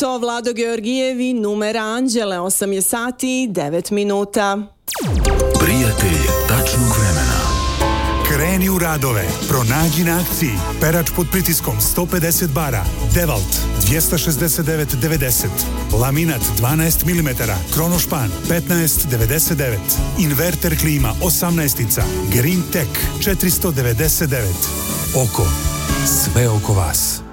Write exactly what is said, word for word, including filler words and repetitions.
To Vlado Georgijevi, Numera Anđele, osam je sati i devet minuta. Prijatelj tačnog vremena. Kreni u radove. Pronađi na akciji. Perač pod pritiskom sto pedeset bara. Devalt dvjesto šezdeset devet devedeset. Laminat dvanaest milimetara. Kronošpan petnaest devedeset devet. Inverter klima osamnaestica. Green Tech četiristo devedeset devet. Oko. Sve oko vas.